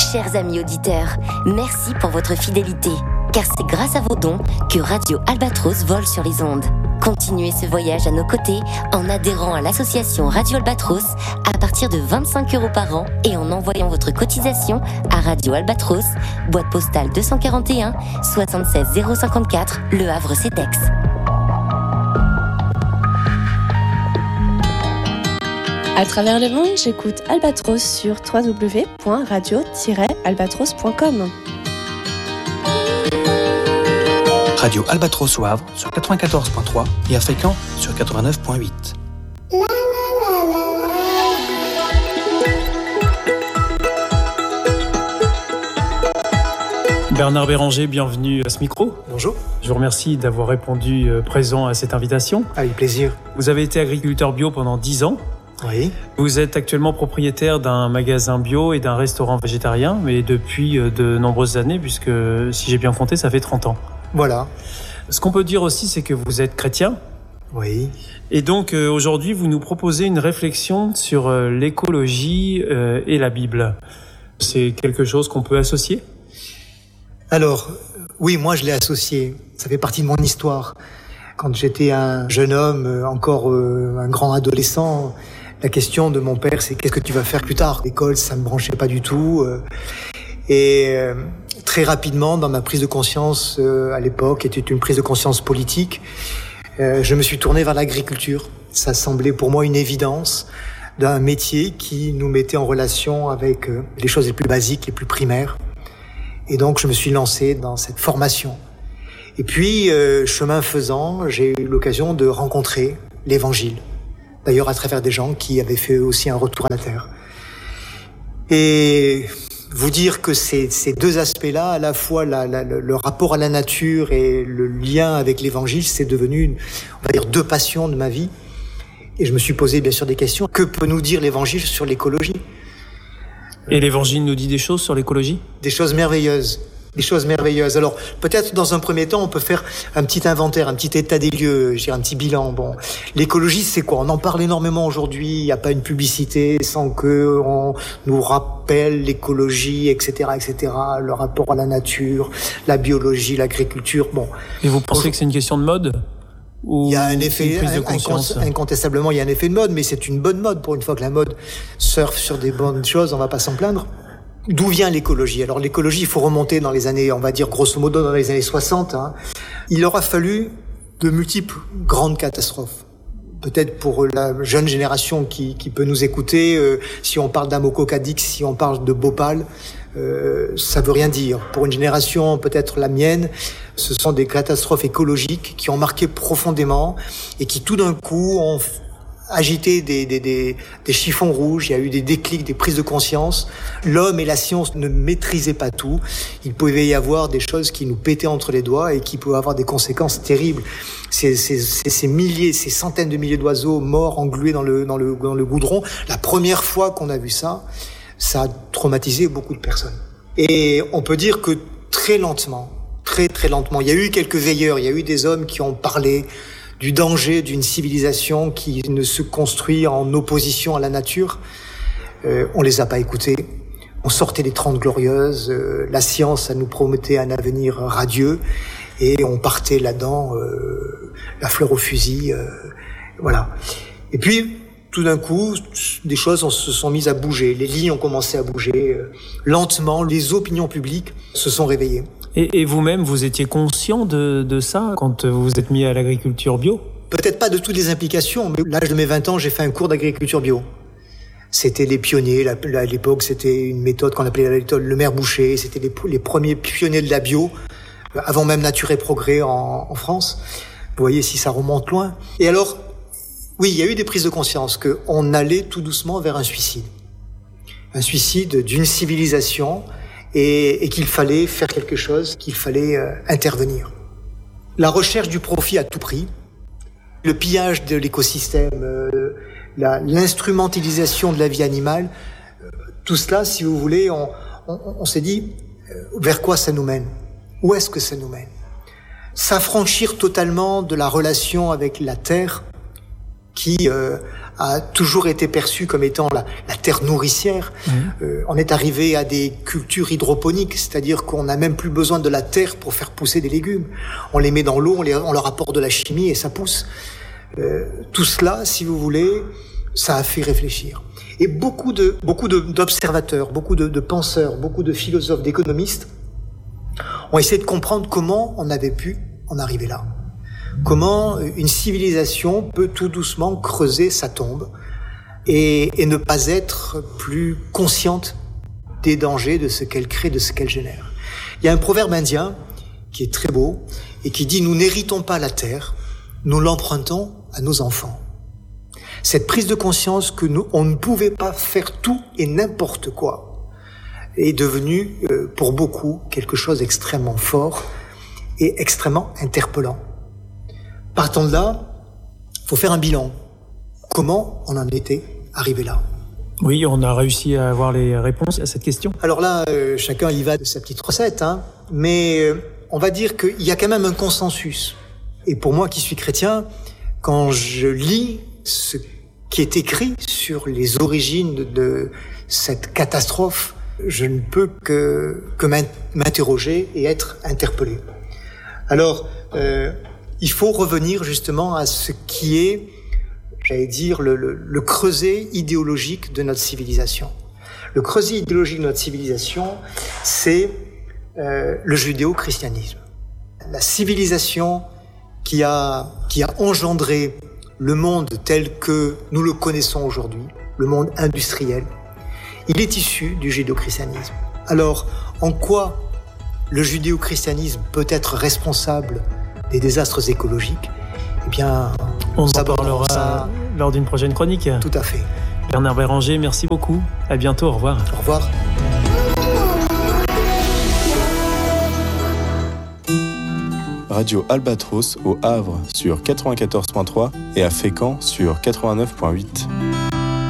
Chers amis auditeurs, merci pour votre fidélité, car c'est grâce à vos dons que Radio Albatros vole sur les ondes. Continuez ce voyage à nos côtés en adhérant à l'association Radio Albatros à partir de 25 € par an et en envoyant votre cotisation à Radio Albatros, boîte postale 241 76 054, Le Havre CEDEX. À travers le monde, j'écoute Albatros sur www.radio-albatros.com. Radio Albatros au Havre sur 94.3 et à Fécamp sur 89.8. Bernard Béranger, bienvenue à ce micro. Bonjour. Je vous remercie d'avoir répondu présent à cette invitation. Avec plaisir. Vous avez été agriculteur bio pendant 10 ans. Oui. Vous êtes actuellement propriétaire d'un magasin bio et d'un restaurant végétarien, mais depuis de nombreuses années, puisque si j'ai bien compté, ça fait 30 ans. Voilà. Ce qu'on peut dire aussi, c'est que vous êtes chrétien. Oui. Et donc aujourd'hui, vous nous proposez une réflexion sur l'écologie et la Bible. C'est quelque chose qu'on peut associer ? Alors, oui, moi je l'ai associé. Ça fait partie de mon histoire. Quand j'étais un jeune homme, encore un grand adolescent, la question de mon père, c'est qu'est-ce que tu vas faire plus tard ? L'école, ça me branchait pas du tout. Très rapidement, dans ma prise de conscience à l'époque, était une prise de conscience politique, je me suis tourné vers l'agriculture. Ça semblait pour moi une évidence d'un métier qui nous mettait en relation avec les choses les plus basiques, les plus primaires. Et donc, je me suis lancé dans cette formation. Et puis, chemin faisant, j'ai eu l'occasion de rencontrer l'Évangile. D'ailleurs, à travers des gens qui avaient fait aussi un retour à la terre. Et vous dire que ces deux aspects-là, à la fois le rapport à la nature et le lien avec l'Évangile, c'est devenu, on va dire, deux passions de ma vie. Et je me suis posé bien sûr des questions. Que peut nous dire l'Évangile sur l'écologie ? Et l'Évangile nous dit des choses sur l'écologie ? Des choses merveilleuses. Des choses merveilleuses. Alors, peut-être dans un premier temps, on peut faire un petit inventaire, un petit état des lieux, je dirais un petit bilan. Bon, l'écologie, c'est quoi ? On en parle énormément aujourd'hui. Il n'y a pas une publicité sans que on nous rappelle l'écologie, etc., etc. Le rapport à la nature, la biologie, l'agriculture. Bon. Et vous pensez que c'est une question de mode ? Ou il y a un effet, incontestablement, il y a un effet de mode, mais c'est une bonne mode. Pour une fois que la mode surfe sur des bonnes choses, on va pas s'en plaindre. D'où vient l'écologie ? Alors l'écologie, il faut remonter dans les années, on va dire grosso modo dans les années 60. Il aura fallu de multiples grandes catastrophes. Peut-être pour la jeune génération qui peut nous écouter, si on parle d'Amoco-Cadix, si on parle de Bhopal, ça veut rien dire. Pour une génération, peut-être la mienne, ce sont des catastrophes écologiques qui ont marqué profondément et qui tout d'un coup ont agité des chiffons rouges. Il y a eu des déclics, des prises de conscience. L'homme et la science ne maîtrisaient pas tout. Il pouvait y avoir des choses qui nous pétaient entre les doigts et qui pouvaient avoir des conséquences terribles. Ces milliers, ces centaines de milliers d'oiseaux morts, englués dans le goudron. La première fois qu'on a vu ça, ça a traumatisé beaucoup de personnes. Et on peut dire que très lentement, très lentement, il y a eu quelques veilleurs, il y a eu des hommes qui ont parlé du danger d'une civilisation qui ne se construit en opposition à la nature. On les a pas écoutés. On sortait des 30 glorieuses. La science, ça nous promettait un avenir radieux. Et on partait là-dedans, la fleur au fusil. Voilà. Et puis, tout d'un coup, des choses se sont mises à bouger. Les lignes ont commencé à bouger. Lentement, les opinions publiques se sont réveillées. Et vous-même, vous étiez conscient de ça quand vous vous êtes mis à l'agriculture bio ? Peut-être pas de toutes les implications, mais à l'âge de mes 20 ans, j'ai fait un cours d'agriculture bio. C'était les pionniers, à l'époque, c'était une méthode qu'on appelait la méthode Le Maire Boucher, c'était les premiers pionniers de la bio, avant même Nature et Progrès en France. Vous voyez si ça remonte loin. Et alors, oui, il y a eu des prises de conscience qu'on allait tout doucement vers un suicide. Un suicide d'une civilisation et qu'il fallait faire quelque chose, qu'il fallait intervenir. La recherche du profit à tout prix, le pillage de l'écosystème, l'instrumentalisation de la vie animale, tout cela, si vous voulez, on s'est dit vers quoi ça nous mène ? Où est-ce que ça nous mène ? S'affranchir totalement de la relation avec la terre qui a toujours été perçue comme étant la terre nourricière. On est arrivé à des cultures hydroponiques, c'est-à-dire qu'on n'a même plus besoin de la terre pour faire pousser des légumes. On les met dans l'eau, on leur apporte de la chimie et ça pousse. Tout cela, si vous voulez, ça a fait réfléchir. Et beaucoup d'observateurs, beaucoup de penseurs, beaucoup de philosophes, d'économistes ont essayé de comprendre comment on avait pu en arriver là. Comment une civilisation peut tout doucement creuser sa tombe et ne pas être plus consciente des dangers de ce qu'elle crée, de ce qu'elle génère. Il y a un proverbe indien qui est très beau et qui dit « Nous n'héritons pas la terre, nous l'empruntons à nos enfants ». Cette prise de conscience que on ne pouvait pas faire tout et n'importe quoi est devenue pour beaucoup quelque chose d'extrêmement fort et extrêmement interpellant. Partant de là, il faut faire un bilan. Comment on en était arrivé là ? Oui, on a réussi à avoir les réponses à cette question. Alors là, chacun y va de sa petite recette, mais on va dire qu'il y a quand même un consensus. Et pour moi qui suis chrétien, quand je lis ce qui est écrit sur les origines de cette catastrophe, je ne peux que m'interroger et être interpellé. Alors, il faut revenir justement à ce qui est, j'allais dire, le creuset idéologique de notre civilisation. Le creuset idéologique de notre civilisation, c'est le judéo-christianisme. La civilisation qui a engendré le monde tel que nous le connaissons aujourd'hui, le monde industriel, il est issu du judéo-christianisme. Alors, en quoi le judéo-christianisme peut être responsable des désastres écologiques ? Eh bien, on en parlera lors d'une prochaine chronique. Tout à fait. Bernard Béranger, merci beaucoup. À bientôt, au revoir. Au revoir. Radio Albatros au Havre sur 94.3 et à Fécamp sur 89.8.